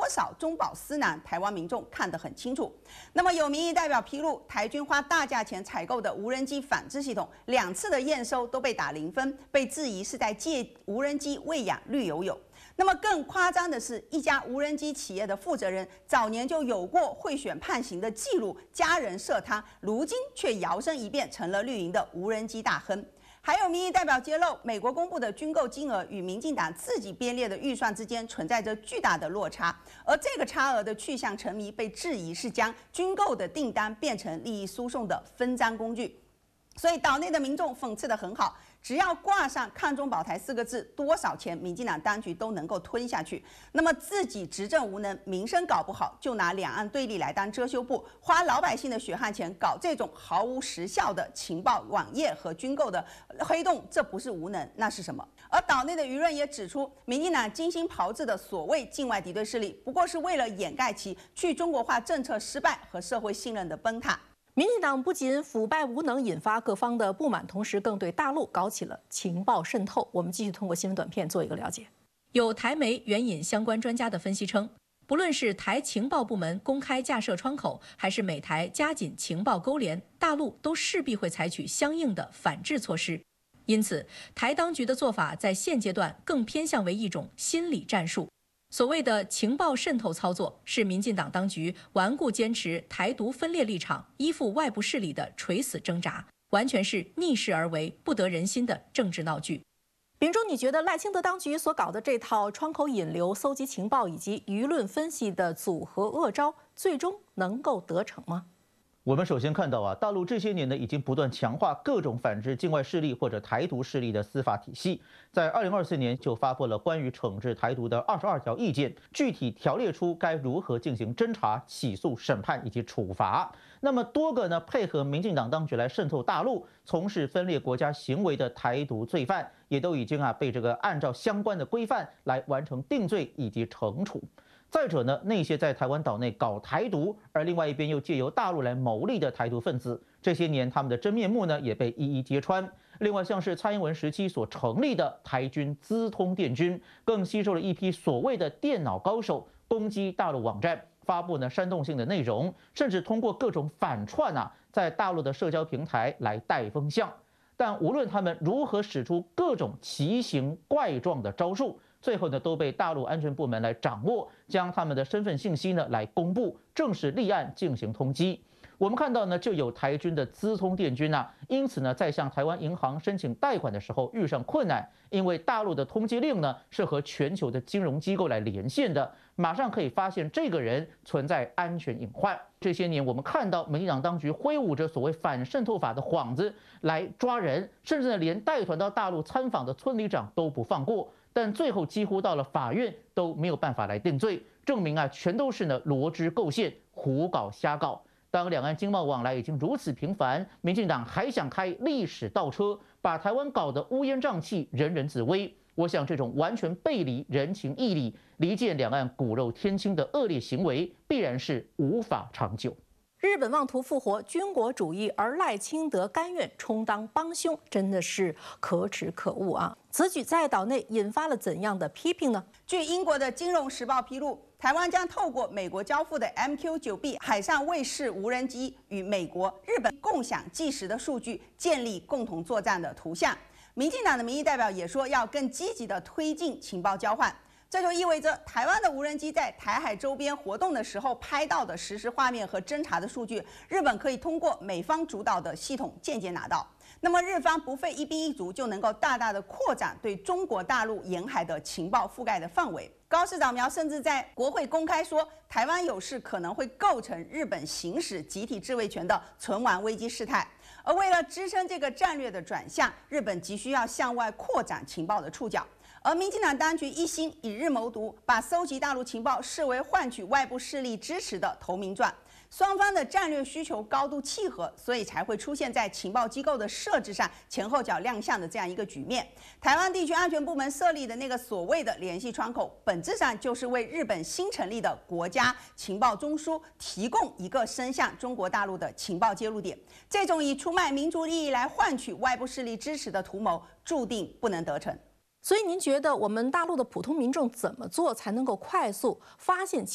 多少中饱私囊，台湾民众看得很清楚。那么有民意代表披露，台军花大价钱采购的无人机反制系统，2次的验收都被打0分，被质疑是在借无人机喂养绿油油。那么更夸张的是，一家无人机企业的负责人早年就有过贿选判刑的记录，家人涉贪，如今却摇身一变成了绿营的无人机大亨。还有民意代表揭露，美国公布的军购金额与民进党自己编列的预算之间存在着巨大的落差，而这个差额的去向成谜，被质疑是将军购的订单变成利益输送的分赃工具。所以岛内的民众讽刺得很好，只要挂上抗中保台4个字，多少钱民进党当局都能够吞下去。那么自己执政无能，民生搞不好，就拿两岸对立来当遮羞布，花老百姓的血汗钱搞这种毫无实效的情报网页和军购的黑洞，这不是无能，那是什么？而岛内的舆论也指出，民进党精心炮制的所谓境外敌对势力，不过是为了掩盖其去中国化政策失败和社会信任的崩塌。 民进党不仅腐败无能，引发各方的不满，同时更对大陆搞起了情报渗透。我们继续通过新闻短片做一个了解。有台媒援引相关专家的分析称，不论是台情报部门公开架设窗口，还是美台加紧情报勾连，大陆都势必会采取相应的反制措施。因此，台当局的做法在现阶段更偏向为一种心理战术。所谓的情报渗透操作，是民进党当局顽固坚持台独分裂立场、依附外部势力的垂死挣扎，完全是逆势而为、不得人心的政治闹剧。秉忠，你觉得赖清德当局所搞的这套窗口引流、搜集情报以及舆论分析的组合恶招，最终能够得逞吗？ 我们首先看到大陆这些年呢，已经不断强化各种反制境外势力或者台独势力的司法体系。在2024年就发布了关于惩治台独的22条意见，具体条列出该如何进行侦查、起诉、审判以及处罚。那么多个呢配合民进党当局来渗透大陆、从事分裂国家行为的台独罪犯，也都已经被这个按照相关的规范来完成定罪以及惩处。再者呢，那些在台湾岛内搞台独，而另外一边又借由大陆来牟利的台独分子，这些年他们的真面目呢也被一一揭穿。另外，像是蔡英文时期所成立的台军资通电军，更吸收了一批所谓的电脑高手，攻击大陆网站，发布呢煽动性的内容，甚至通过各种反串在大陆的社交平台来带风向。但无论他们如何使出各种奇形怪状的招数，最后呢都被大陆安全部门来掌握，将他们的身份信息呢来公布，正式立案进行通缉。我们看到呢，就有台军的资通电军因此呢，在向台湾银行申请贷款的时候遇上困难，因为大陆的通缉令呢是和全球的金融机构来连线的，马上可以发现这个人存在安全隐患。这些年我们看到民进党当局挥舞着所谓反渗透法的幌子来抓人，甚至呢连带团到大陆参访的村里长都不放过，但最后几乎到了法院都没有办法来定罪，证明全都是呢罗织构陷、胡搞瞎搞。当两岸经贸往来已经如此频繁，民进党还想开历史倒车，把台湾搞得乌烟瘴气、人人自危。我想这种完全背离人情义理、离间两岸骨肉天亲的恶劣行为，必然是无法长久。 日本妄图复活军国主义，而赖清德甘愿充当帮凶，真的是可耻可恶啊！此举在岛内引发了怎样的批评呢？ 据英国的《金融时报》披露，台湾将透过美国交付的 MQ-9B 海上卫士无人机，与美国、日本共享即时的数据，建立共同作战的图像。民进党的民意代表也说，要更积极地推进情报交换。这就意味着，台湾的无人机在台海周边活动的时候拍到的实时画面和侦查的数据，日本可以通过美方主导的系统间接拿到。那么日方不费一兵一卒，就能够大大的扩展对中国大陆沿海的情报覆盖的范围。高市早苗甚至在国会公开说，台湾有事可能会构成日本行使集体自卫权的存亡危机事态。而为了支撑这个战略的转向，日本急需要向外扩展情报的触角。而民进党当局一心以日谋独，把搜集大陆情报视为换取外部势力支持的投名状。双方的战略需求高度契合，所以才会出现在情报机构的设置上前后脚亮相的这样一个局面。台湾地区安全部门设立的那个所谓的联系窗口，本质上就是为日本新成立的国家情报中枢提供一个伸向中国大陆的情报接入点。这种以出卖民族利益来换取外部势力支持的图谋，注定不能得逞。 所以您觉得我们大陆的普通民众怎么做才能够快速发现